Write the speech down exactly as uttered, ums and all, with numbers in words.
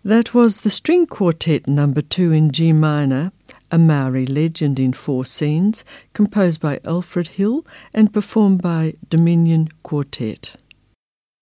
That was the String Quartet number two in G minor, a Maori legend in four scenes, composed by Alfred Hill and performed by Dominion Quartet.